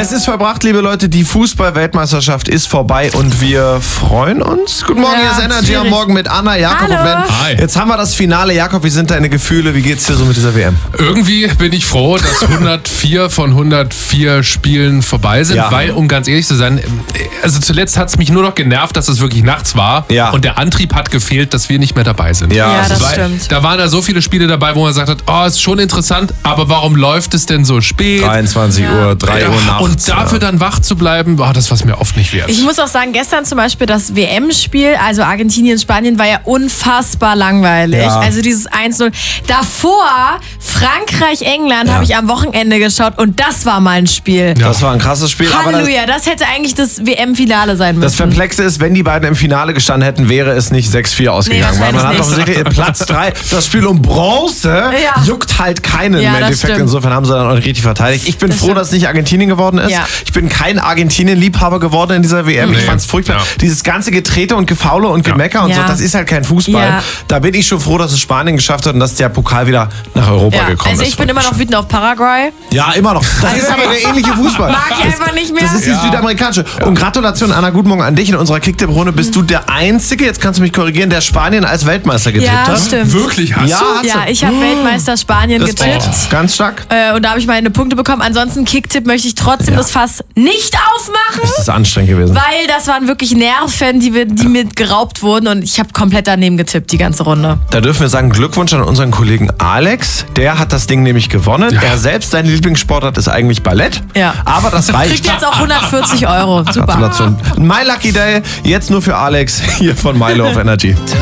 Es ist vollbracht, liebe Leute. Die Fußball-Weltmeisterschaft ist vorbei und wir freuen uns. Guten Morgen, hier ist Energy am Morgen mit Anna, Jakob und Ben. Hi. Jetzt haben wir das Finale. Jakob, wie sind deine Gefühle? Wie geht's dir so mit dieser WM? Irgendwie bin ich froh, dass 104 von 104 Spielen vorbei sind, weil, um ganz ehrlich zu sein, also zuletzt hat es mich nur noch genervt, dass es wirklich nachts war und der Antrieb hat gefehlt, dass wir nicht mehr dabei sind. Ja, das stimmt. Da waren da so viele Spiele dabei, wo man gesagt hat, oh, ist schon interessant, aber warum läuft es denn so spät? 23 Uhr, 3 Uhr nachts. Und dafür dann wach zu bleiben, das war es mir oft nicht wert. Ich muss auch sagen, gestern zum Beispiel das WM-Spiel, also Argentinien, Spanien, war ja unfassbar langweilig. Ja. Also dieses 1-0. Davor Frankreich, England habe ich am Wochenende geschaut und das war mal ein Spiel. Ja. Das war ein krasses Spiel. Halleluja, das hätte eigentlich das WM-Finale sein müssen. Das Perplexe ist, wenn die beiden im Finale gestanden hätten, wäre es nicht 6-4 ausgegangen. Weil man hat doch Platz 3, das Spiel um Bronze juckt halt keinen im Endeffekt. Insofern haben sie dann auch nicht richtig verteidigt. Ich bin froh, dass es nicht Argentinien geworden ist. Ja. Ich bin kein Argentinien-Liebhaber geworden in dieser WM. Ich fand's furchtbar. Ja. Dieses ganze Getrete und Gefaule und Gemecker und so, das ist halt kein Fußball. Ja. Da bin ich schon froh, dass es Spanien geschafft hat und dass der Pokal wieder nach Europa gekommen ist. Also ich bin immer noch wütend auf Paraguay. Ja, immer noch. Das ist aber der ähnliche Fußball. Mag ich einfach nicht mehr. Das ist die südamerikanische. Und Gratulation, Anna, guten Morgen an dich. In unserer Kicktipp-Runde bist du der Einzige, jetzt kannst du mich korrigieren, der Spanien als Weltmeister getippt hat. Stimmt. Wirklich, hast du? Ja, ich habe Weltmeister Spanien getippt. Ganz stark. Und da habe ich meine Punkte bekommen. Ansonsten Kicktipp möchte ich trotzdem das Fass nicht aufmachen. Das ist anstrengend gewesen. Weil das waren wirklich Nerven, die mir geraubt wurden und ich habe komplett daneben getippt, die ganze Runde. Da dürfen wir sagen, Glückwunsch an unseren Kollegen Alex. Der hat das Ding nämlich gewonnen. Ja. Er selbst, sein Lieblingssportart ist eigentlich Ballett. Ja. Aber das reicht. Kriegt jetzt auch 140 €. Super. Gratulation. My Lucky Day, jetzt nur für Alex hier von Milo auf Energy.